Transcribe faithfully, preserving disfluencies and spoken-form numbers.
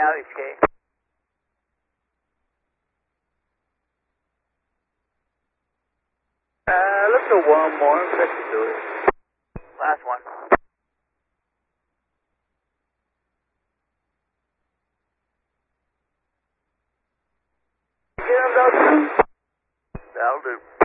out, escape. Uh, let's go one more. Let's do it. Last one. Get him, Delta. That'll do.